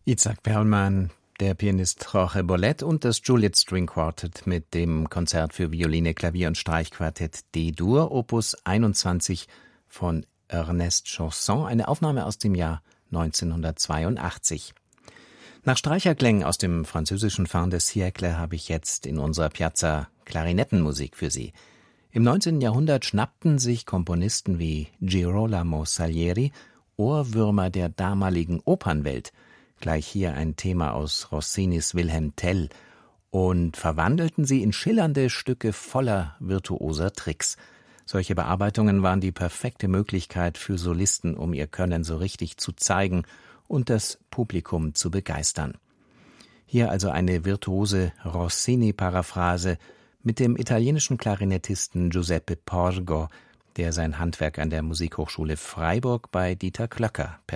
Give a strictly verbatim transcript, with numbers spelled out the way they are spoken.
Itzhak Perlman, der Pianist Jorge Bolet und das Juliet String Quartet mit dem Konzert für Violine, Klavier und Streichquartett D-Dur, Opus einundzwanzig von Ernest Chausson, eine Aufnahme aus dem Jahr neunzehnhundertzweiundachtzig. Nach Streicherklängen aus dem französischen Fin de siècle habe ich jetzt in unserer Piazza Klarinettenmusik für Sie. Im neunzehnten Jahrhundert schnappten sich Komponisten wie Girolamo Salieri Ohrwürmer der damaligen Opernwelt, gleich hier ein Thema aus Rossinis Wilhelm Tell, und verwandelten sie in schillernde Stücke voller virtuoser Tricks. Solche Bearbeitungen waren die perfekte Möglichkeit für Solisten, um ihr Können so richtig zu zeigen und das Publikum zu begeistern. Hier also eine virtuose Rossini-Paraphrase mit dem italienischen Klarinettisten Giuseppe Porgo, der sein Handwerk an der Musikhochschule Freiburg bei Dieter Klöcker